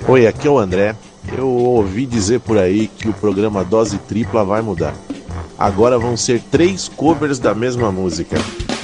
Oi, aqui é o André. Eu ouvi dizer por aí que o programa Dose Tripla vai mudar. Agora vão ser 3 covers da mesma música.